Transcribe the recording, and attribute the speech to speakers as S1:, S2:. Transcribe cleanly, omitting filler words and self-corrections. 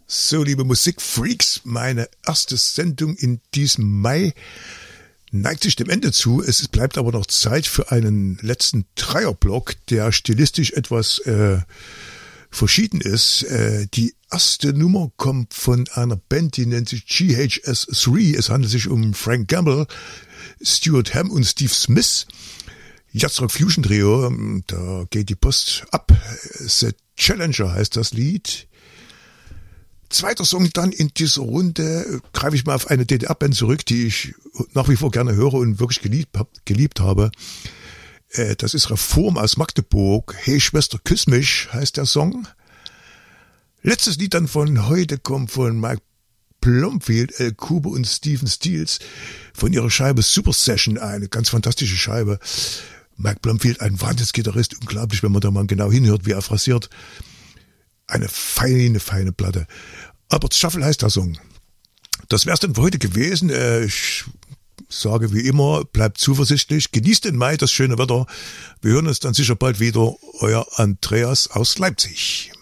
S1: So, liebe Musikfreaks, meine erste Sendung in diesem Mai neigt sich dem Ende zu. Es bleibt aber noch Zeit für einen letzten Dreierblock, der stilistisch etwas verschieden ist. Die erste Nummer kommt von einer Band, die nennt sich GHS3. Es handelt sich um Frank Gamble, Stuart Hamm und Steve Smith. Jazzrock Fusion Trio, da geht die Post ab. The Challenger heißt das Lied. Zweiter Song dann in dieser Runde, greife ich mal auf eine DDR-Band zurück, die ich nach wie vor gerne höre und wirklich geliebt habe. Das ist Reform aus Magdeburg. Hey Schwester, küss mich, heißt der Song. Letztes Lied dann von heute kommt von Mike Blomfield, El Kube und Stephen Stills von ihrer Scheibe Super Session, eine ganz fantastische Scheibe. Mike Blomfield, ein Wahnsinnsgitarrist, unglaublich, wenn man da mal genau hinhört, wie er phrasiert. Eine feine Platte. Albert Shuffle heißt der Song. Das wär's dann für heute gewesen. Ich sage wie immer, bleibt zuversichtlich, genießt den Mai, das schöne Wetter. Wir hören uns dann sicher bald wieder. Euer Andreas aus Leipzig.